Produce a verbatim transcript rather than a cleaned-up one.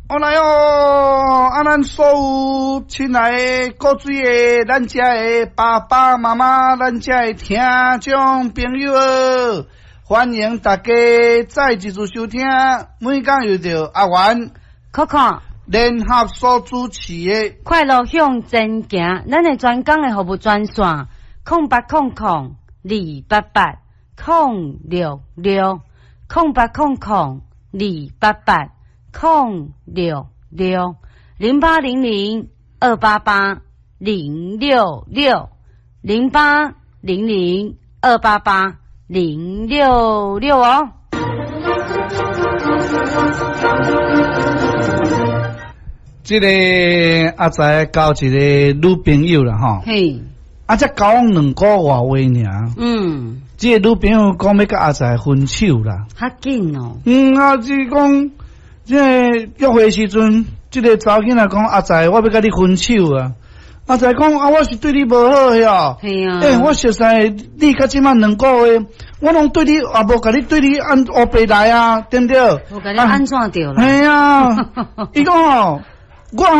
我来哦！啊，咱所有亲爱的各水的，咱遮的爸爸妈妈，咱遮的听众朋友哦，欢迎大家再一次收听，每讲又着阿元、 Coco 联合所主持的快乐向前行，咱的专讲的服务专线空八空空二八八空六六空八空空二八八空六六零八零零二八八零六六零八零零二八八零六六哦。 这个阿仔交一个女朋友啦吼， 嘿， 啊，才交往两个月话尔。 嗯， 这个女朋友讲要甲阿仔分手啦。 较紧哦。 嗯啊，就是讲，这个约会时阵，这个查某囡仔讲阿仔，我要甲你分手啊。阿仔讲啊，我是对你无好呀。 系啊。 诶、欸，我熟悉你甲即摆两个月，我拢对你也无甲你对你按乌白来啊，对不对？ 我甲你安怎着啦？ 系啊，伊讲吼。我